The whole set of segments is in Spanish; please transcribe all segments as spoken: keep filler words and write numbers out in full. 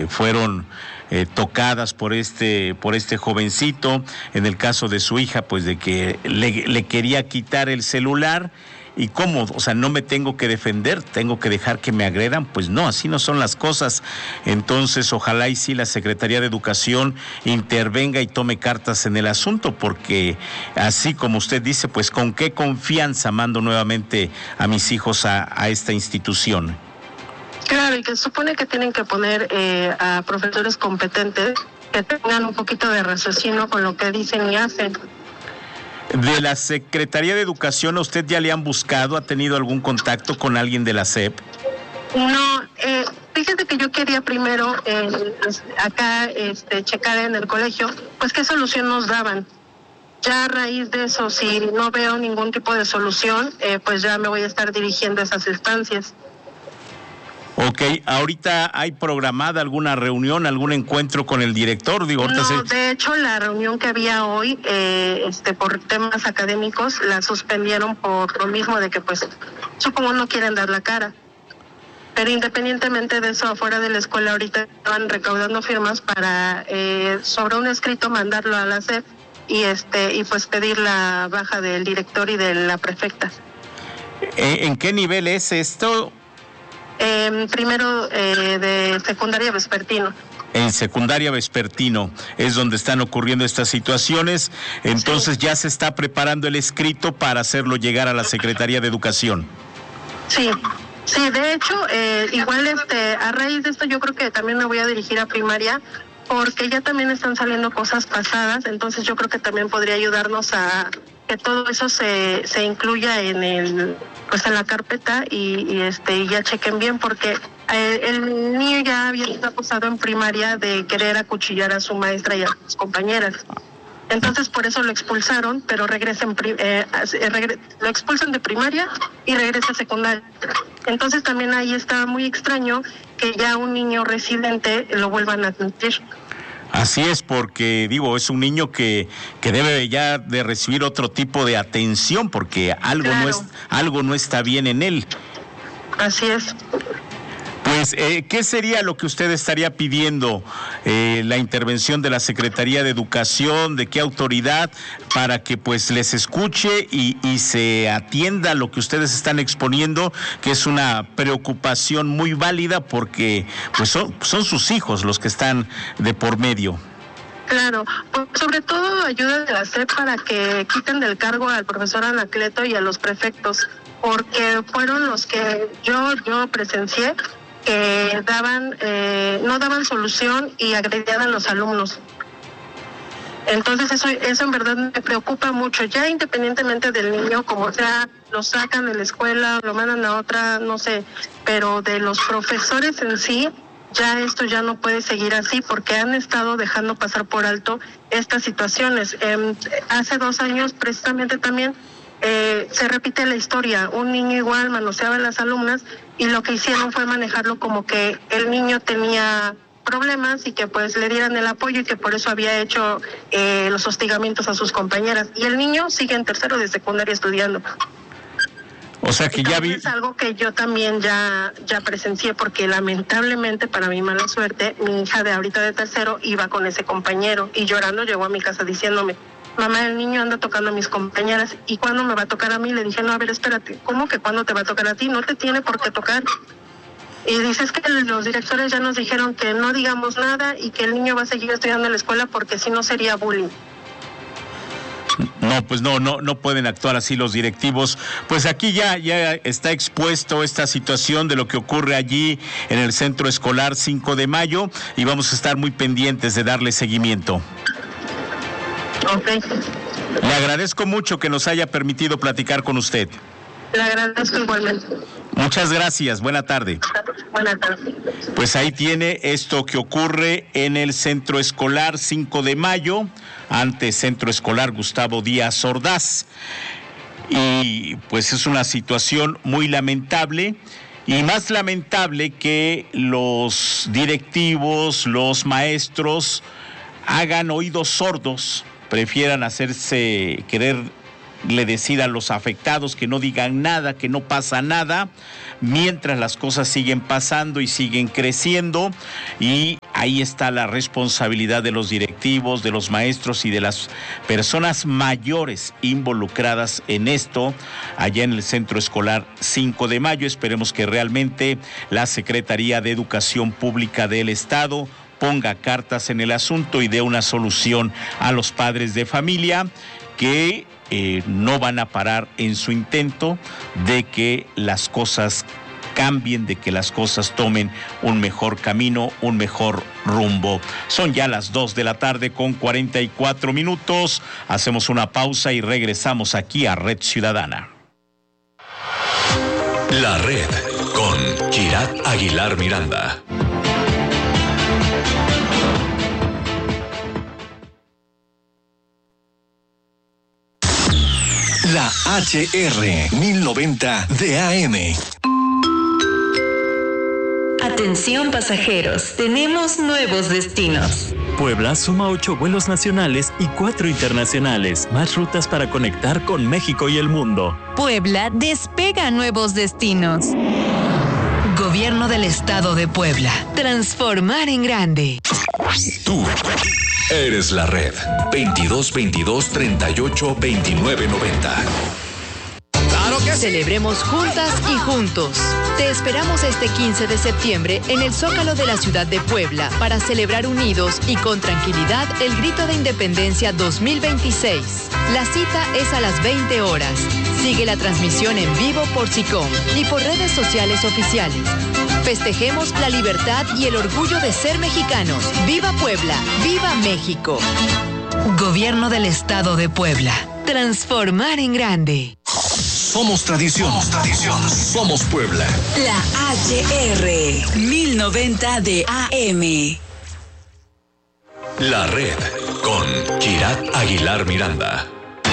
que fueron eh, tocadas por este, por este jovencito. En el caso de su hija, pues de que le, le quería quitar el celular. ¿Y cómo? O sea, no me tengo que defender, tengo que dejar que me agredan. Pues no, así no son las cosas. Entonces, ojalá y sí la Secretaría de Educación intervenga y tome cartas en el asunto, porque así como usted dice, pues con qué confianza mando nuevamente a mis hijos a, a esta institución. Claro, y que se supone que tienen que poner eh, a profesores competentes que tengan un poquito de raciocinio con lo que dicen y hacen. De la Secretaría de Educación, ¿a usted ya le han buscado? ¿Ha tenido algún contacto con alguien de la S E P? No, eh, fíjate que yo quería primero eh, acá este, checar en el colegio, pues qué solución nos daban. Ya a raíz de eso, si no veo ningún tipo de solución, eh, pues ya me voy a estar dirigiendo a esas instancias. Ok, ¿ahorita hay programada alguna reunión, algún encuentro con el director? Digo, no, se... de hecho la reunión que había hoy, eh, este, por temas académicos, la suspendieron por lo mismo de que pues supongo no quieren dar la cara. Pero independientemente de eso, afuera de la escuela ahorita estaban recaudando firmas para eh, sobre un escrito mandarlo a la S E P y este y pues pedir la baja del director y de la prefecta. ¿En qué nivel es esto? Eh, primero eh, de secundaria vespertino. En secundaria vespertino es donde están ocurriendo estas situaciones. Entonces sí. Ya se está preparando el escrito para hacerlo llegar a la Secretaría de Educación. Sí, sí, de hecho, eh, igual este, a raíz de esto yo creo que también me voy a dirigir a primaria, porque ya también están saliendo cosas pasadas, entonces yo creo que también podría ayudarnos a que todo eso se, se incluya en el pues en la carpeta y, y este y ya chequen bien, porque eh, el niño ya había sido acusado en primaria de querer acuchillar a su maestra y a sus compañeras. Entonces por eso lo expulsaron, pero regresa en, eh, regre, lo expulsan de primaria y regresa a secundaria. Entonces también ahí está muy extraño que ya un niño residente lo vuelvan a admitir. Así es, porque digo, es un niño que, que debe ya de recibir otro tipo de atención, porque algo claro. no es, algo no está bien en él. Así es. Pues, eh, ¿qué sería lo que usted estaría pidiendo? Eh, la intervención de la Secretaría de Educación, ¿de qué autoridad? Para que pues les escuche y, y se atienda lo que ustedes están exponiendo, que es una preocupación muy válida, porque pues son, son sus hijos los que están de por medio. Claro, pues sobre todo ayuda de la S E P para que quiten del cargo al profesor Anacleto y a los prefectos, porque fueron los que yo, yo presencié que daban, eh, no daban solución y agredían a los alumnos. Entonces eso, eso en verdad me preocupa mucho, ya independientemente del niño, como sea, lo sacan de la escuela, lo mandan a otra, no sé, pero de los profesores en sí, ya esto ya no puede seguir así, porque han estado dejando pasar por alto estas situaciones. Eh, hace dos años precisamente también Eh, se repite la historia, un niño igual manoseaba a las alumnas y lo que hicieron fue manejarlo como que el niño tenía problemas y que pues le dieran el apoyo y que por eso había hecho eh, los hostigamientos a sus compañeras, y el niño sigue en tercero de secundaria estudiando. O sea que ya vi... Es algo que yo también ya, ya presencié, porque lamentablemente para mi mala suerte, mi hija de ahorita de tercero iba con ese compañero y llorando llegó a mi casa diciéndome: mamá, el niño anda tocando a mis compañeras, ¿y cuándo me va a tocar a mí? Le dije, no, a ver, espérate, ¿cómo que cuándo te va a tocar a ti? No te tiene por qué tocar. Y dices que los directores ya nos dijeron que no digamos nada y que el niño va a seguir estudiando en la escuela porque si no sería bullying. No, pues no, no, no pueden actuar así los directivos. Pues aquí ya, ya está expuesto esta situación de lo que ocurre allí en el Centro Escolar cinco de mayo y vamos a estar muy pendientes de darle seguimiento. Okay. Le agradezco mucho que nos haya permitido platicar con usted. Le agradezco igualmente. Muchas gracias, buena tarde. Buena tarde. Pues ahí tiene esto que ocurre en el Centro Escolar cinco de mayo, ante Centro Escolar Gustavo Díaz Ordaz. Y pues es una situación muy lamentable, y más lamentable que los directivos, los maestros hagan oídos sordos, prefieran hacerse querer le decida a los afectados que no digan nada, que no pasa nada, mientras las cosas siguen pasando y siguen creciendo, y ahí está la responsabilidad de los directivos, de los maestros y de las personas mayores involucradas en esto, allá en el Centro Escolar cinco de mayo. Esperemos que realmente la Secretaría de Educación Pública del Estado ponga cartas en el asunto y dé una solución a los padres de familia que eh, no van a parar en su intento de que las cosas cambien, de que las cosas tomen un mejor camino, un mejor rumbo. Son ya las dos de la tarde con cuarenta y cuatro minutos. Hacemos una pausa y regresamos aquí a Red Ciudadana. La Red con Kirat Aguilar Miranda. La H R mil noventa de A M. Atención pasajeros, tenemos nuevos destinos. Puebla suma ocho vuelos nacionales y cuatro internacionales, más rutas para conectar con México y el mundo. Puebla despega nuevos destinos. Gobierno del Estado de Puebla. Transformar en grande. Tú eres la Red. veintidós veintidós treinta y ocho veintinueve noventa. Celebremos juntas y juntos. Te esperamos este quince de septiembre en el Zócalo de la ciudad de Puebla para celebrar unidos y con tranquilidad el Grito de Independencia dos mil veintiséis. La cita es a las veinte horas. Sigue la transmisión en vivo por SICOM y por redes sociales oficiales. Festejemos la libertad y el orgullo de ser mexicanos. ¡Viva Puebla! ¡Viva México! Gobierno del Estado de Puebla. Transformar en grande. Somos tradición. Somos tradición. Somos Puebla. La H R mil noventa de A M. La Red con Kirat Aguilar Miranda.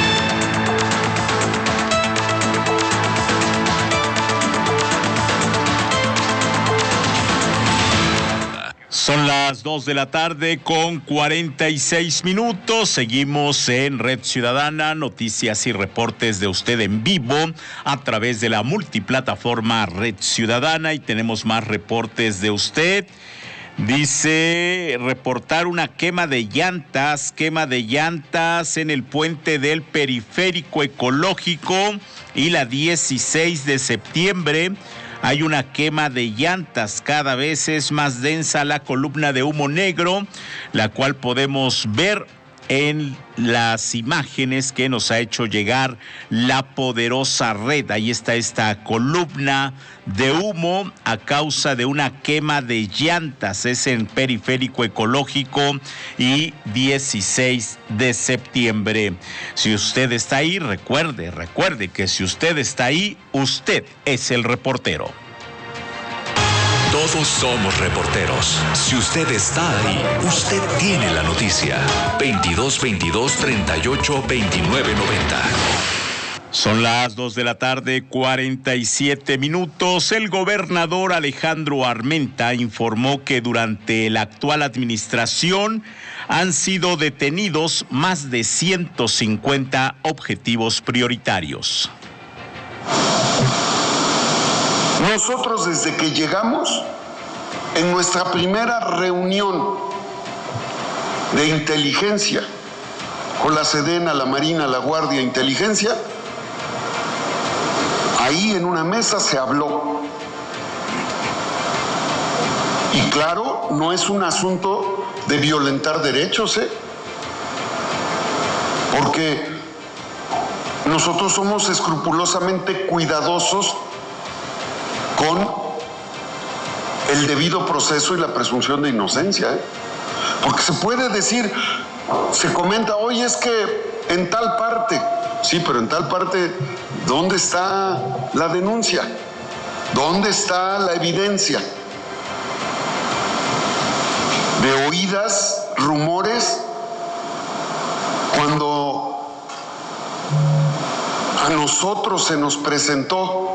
Son las dos de la tarde con cuarenta y seis minutos. Seguimos en Red Ciudadana, noticias y reportes de usted en vivo a través de la multiplataforma Red Ciudadana, y tenemos más reportes de usted. Dice reportar una quema de llantas, quema de llantas en el puente del Periférico Ecológico y la dieciséis de septiembre. Hay una quema de llantas, cada vez es más densa la columna de humo negro, la cual podemos ver en las imágenes que nos ha hecho llegar la poderosa red. Ahí está esta columna de humo a causa de una quema de llantas. Es en Periférico Ecológico y dieciséis de septiembre. Si usted está ahí, recuerde, recuerde que si usted está ahí, usted es el reportero. Todos somos reporteros. Si usted está ahí, usted tiene la noticia. veintidós veintidós treinta y ocho veintinueve noventa. Son las dos de la tarde, cuarenta y siete minutos. El gobernador Alejandro Armenta informó que durante la actual administración han sido detenidos más de ciento cincuenta objetivos prioritarios. Nosotros desde que llegamos, en nuestra primera reunión de inteligencia con la Sedena, la Marina, la Guardia, Inteligencia, ahí en una mesa se habló. Y claro, no es un asunto de violentar derechos, ¿eh? Porque nosotros somos escrupulosamente cuidadosos con el debido proceso y la presunción de inocencia, ¿eh? Porque se puede decir, se comenta, oye, es que en tal parte, sí, pero en tal parte, ¿dónde está la denuncia? ¿Dónde está la evidencia? De oídas, rumores, cuando a nosotros se nos presentó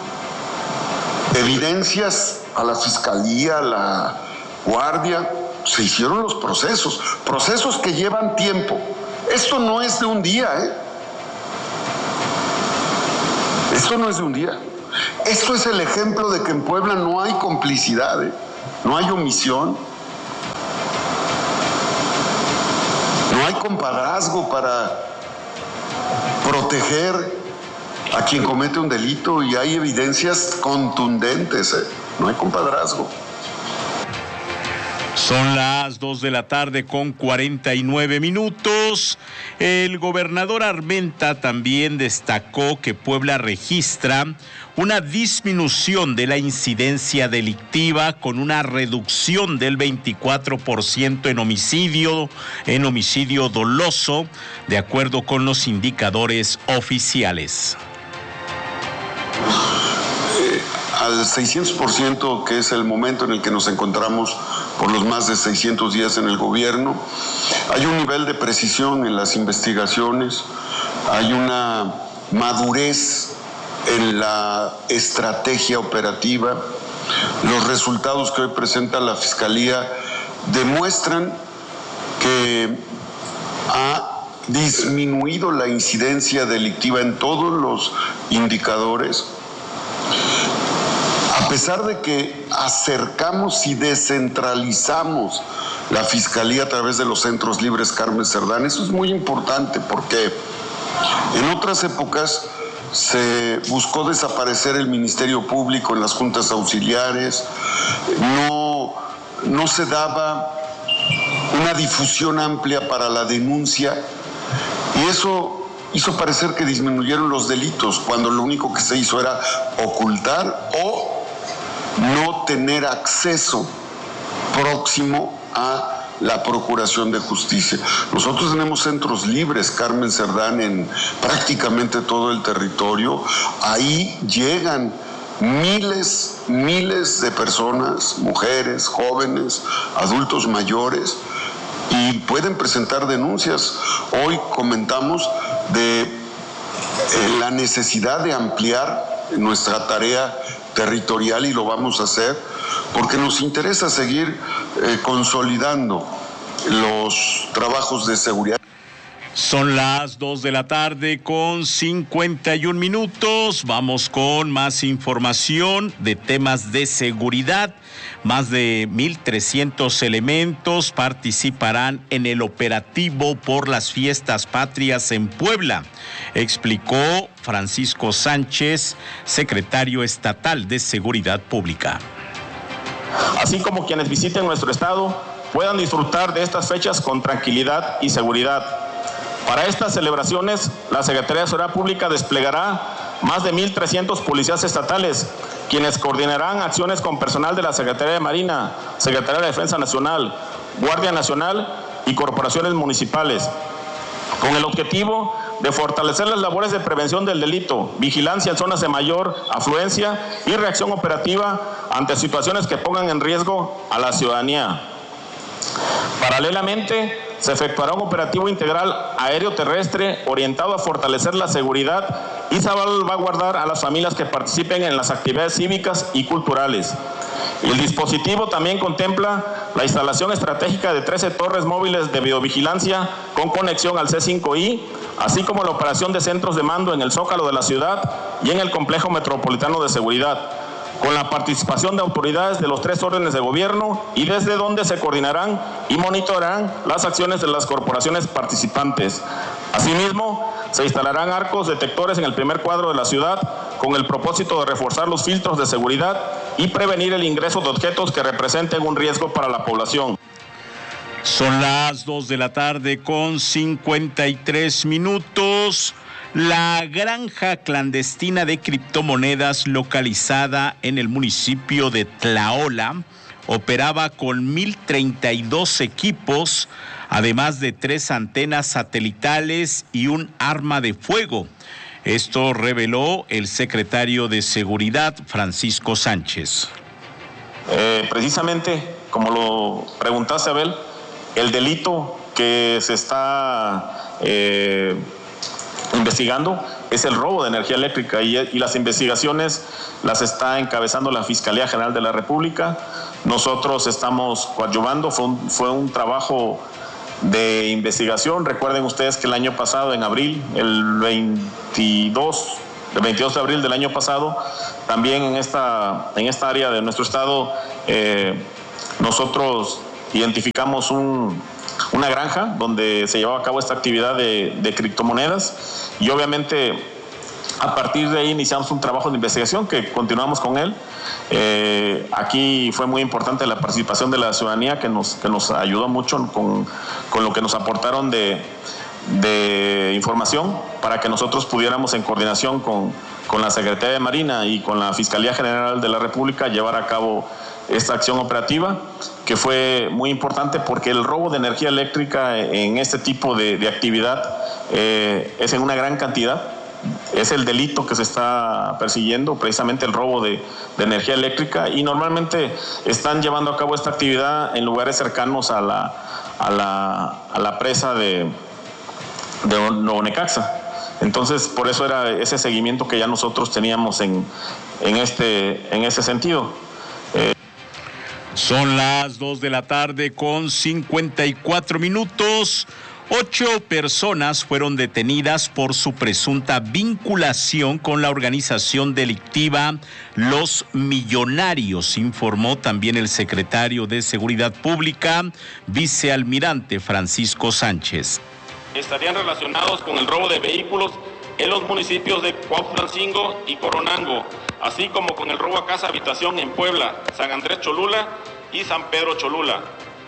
evidencias a la Fiscalía, a la Guardia, se hicieron los procesos, procesos que llevan tiempo. Esto no es de un día, ¿eh? Esto no es de un día. Esto es el ejemplo de que en Puebla no hay complicidad, ¿eh? No hay omisión, no hay compadrazgo para proteger a quien comete un delito, y hay evidencias contundentes, ¿eh? No hay compadrazgo. Son las dos de la tarde con cuarenta y nueve minutos. El gobernador Armenta también destacó que Puebla registra una disminución de la incidencia delictiva con una reducción del veinticuatro por ciento en homicidio, en homicidio doloso, de acuerdo con los indicadores oficiales. Al seiscientos por ciento, que es el momento en el que nos encontramos por los más de seiscientos días en el gobierno, hay un nivel de precisión en las investigaciones, hay una madurez en la estrategia operativa. Los resultados que hoy presenta la Fiscalía demuestran que ha disminuido la incidencia delictiva en todos los indicadores, a pesar de que acercamos y descentralizamos la Fiscalía a través de los centros libres Carmen Cerdán. Eso es muy importante porque en otras épocas se buscó desaparecer el Ministerio Público en las juntas auxiliares, no, no se daba una difusión amplia para la denuncia, y eso hizo parecer que disminuyeron los delitos, cuando lo único que se hizo era ocultar o no tener acceso próximo a la Procuración de Justicia. Nosotros tenemos centros libres Carmen Cerdán en prácticamente todo el territorio. Ahí llegan miles, miles de personas, mujeres, jóvenes, adultos mayores, y pueden presentar denuncias. Hoy comentamos de eh, la necesidad de ampliar nuestra tarea territorial, y lo vamos a hacer porque nos interesa seguir eh, consolidando los trabajos de seguridad. Son las dos de la tarde con cincuenta y un minutos. Vamos con más información de temas de seguridad. Más de mil trescientos elementos participarán en el operativo por las fiestas patrias en Puebla, explicó Francisco Sánchez, secretario estatal de Seguridad Pública. Así como quienes visiten nuestro estado puedan disfrutar de estas fechas con tranquilidad y seguridad. Para estas celebraciones, la Secretaría de Seguridad Pública desplegará más de mil trescientos policías estatales, quienes coordinarán acciones con personal de la Secretaría de Marina, Secretaría de Defensa Nacional, Guardia Nacional y corporaciones municipales, con el objetivo de fortalecer las labores de prevención del delito, vigilancia en zonas de mayor afluencia y reacción operativa ante situaciones que pongan en riesgo a la ciudadanía. Paralelamente, se efectuará un operativo integral aéreo-terrestre orientado a fortalecer la seguridad y salvaguardar a las familias que participen en las actividades cívicas y culturales. El dispositivo también contempla la instalación estratégica de trece torres móviles de videovigilancia con conexión al C cinco I, así como la operación de centros de mando en el Zócalo de la ciudad y en el Complejo Metropolitano de Seguridad, con la participación de autoridades de los tres órdenes de gobierno, y desde donde se coordinarán y monitorarán las acciones de las corporaciones participantes. Asimismo, se instalarán arcos detectores en el primer cuadro de la ciudad con el propósito de reforzar los filtros de seguridad y prevenir el ingreso de objetos que representen un riesgo para la población. Son las dos de la tarde con cincuenta y tres minutos. La granja clandestina de criptomonedas localizada en el municipio de Tlaola operaba con mil treinta y dos equipos, además de tres antenas satelitales y un arma de fuego. Esto reveló el secretario de Seguridad, Francisco Sánchez. Eh, precisamente, como lo preguntaste, Abel, el delito que se está eh, investigando es el robo de energía eléctrica, y, y las investigaciones las está encabezando la Fiscalía General de la República. Nosotros estamos coadyuvando, fue un, fue un trabajo de investigación. Recuerden ustedes que el año pasado, en abril, el veintidós el veintidós de abril del año pasado. También en esta, en esta área de nuestro estado eh, nosotros identificamos un, una granja donde se llevaba a cabo esta actividad de, de criptomonedas y obviamente a partir de ahí iniciamos un trabajo de investigación que continuamos con él. Eh, aquí fue muy importante la participación de la ciudadanía que nos, que nos ayudó mucho con, con lo que nos aportaron de, de información para que nosotros pudiéramos en coordinación con, con la Secretaría de Marina y con la Fiscalía General de la República llevar a cabo esta acción operativa, que fue muy importante porque el robo de energía eléctrica en este tipo de, de actividad eh, es en una gran cantidad. Es el delito que se está persiguiendo, precisamente el robo de, de energía eléctrica, y normalmente están llevando a cabo esta actividad en lugares cercanos a la, a la, a la presa de, de Nuevo Necaxa. Entonces, por eso era ese seguimiento que ya nosotros teníamos en, en, este, en ese sentido. Eh, Son las dos de la tarde con cincuenta y cuatro minutos. Ocho personas fueron detenidas por su presunta vinculación con la organización delictiva Los Millonarios, informó también el secretario de Seguridad Pública, vicealmirante Francisco Sánchez. Estarían relacionados con el robo de vehículos en los municipios de Cuautlancingo y Coronango, así como con el robo a casa habitación en Puebla, San Andrés Cholula y San Pedro Cholula.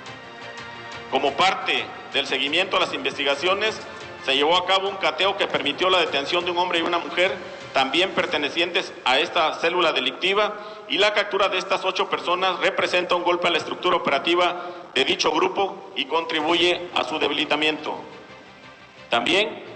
Como parte del seguimiento a las investigaciones, se llevó a cabo un cateo que permitió la detención de un hombre y una mujer, también pertenecientes a esta célula delictiva, y la captura de estas ocho personas representa un golpe a la estructura operativa de dicho grupo y contribuye a su debilitamiento. También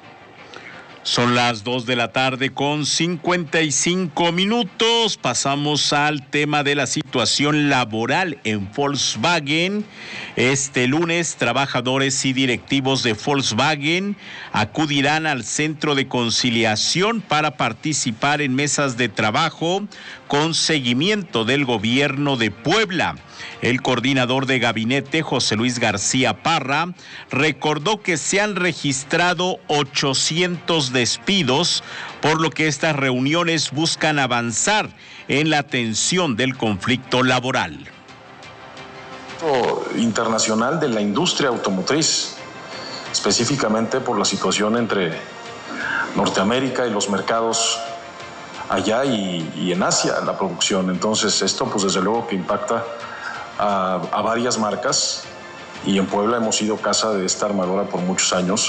son las dos de la tarde con cincuenta y cinco minutos. Pasamos al tema de la situación laboral en Volkswagen. Este lunes, trabajadores y directivos de Volkswagen acudirán al Centro de Conciliación para participar en mesas de trabajo con seguimiento del gobierno de Puebla. El coordinador de gabinete, José Luis García Parra, recordó que se han registrado ochocientos despidos, por lo que estas reuniones buscan avanzar en la atención del conflicto laboral. Internacional de la industria automotriz, específicamente por la situación entre Norteamérica y los mercados allá y, y en Asia, la producción. Entonces esto pues desde luego que impacta A, a varias marcas, y en Puebla hemos sido casa de esta armadora por muchos años.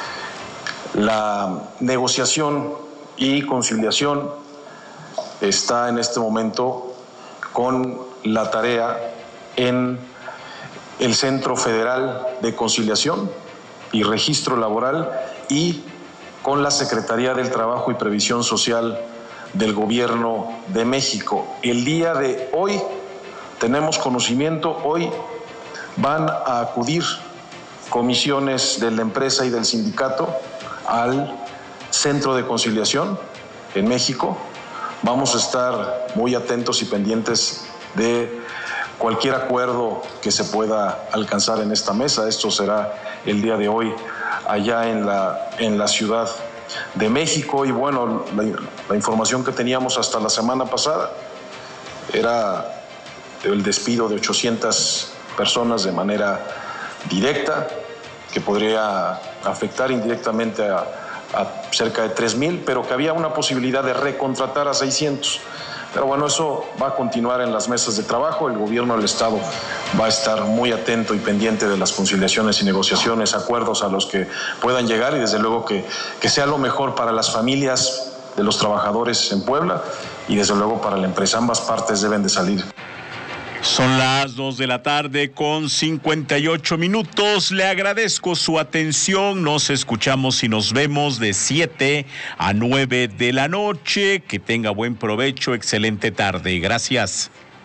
La negociación y conciliación está en este momento con la tarea en el Centro Federal de Conciliación y Registro Laboral y con la Secretaría del Trabajo y Previsión Social del Gobierno de México. El día de hoy tenemos conocimiento, hoy van a acudir comisiones de la empresa y del sindicato al Centro de Conciliación en México. Vamos a estar muy atentos y pendientes de cualquier acuerdo que se pueda alcanzar en esta mesa. Esto será el día de hoy allá en la, en la Ciudad de México. Y bueno, la, la información que teníamos hasta la semana pasada era el despido de ochocientas personas de manera directa, que podría afectar indirectamente a, a cerca de tres mil, pero que había una posibilidad de recontratar a seiscientos. Pero bueno, eso va a continuar en las mesas de trabajo. El gobierno del Estado va a estar muy atento y pendiente de las conciliaciones y negociaciones, acuerdos a los que puedan llegar, y desde luego que, que sea lo mejor para las familias de los trabajadores en Puebla y desde luego para la empresa. Ambas partes deben de salir. Son las dos de la tarde con cincuenta y ocho minutos. Le agradezco su atención. Nos escuchamos y nos vemos de siete a nueve de la noche. Que tenga buen provecho. Excelente tarde. Gracias.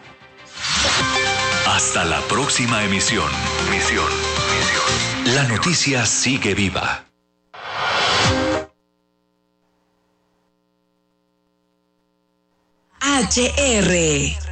Hasta la próxima emisión. Misión. Misión. La noticia sigue viva. H R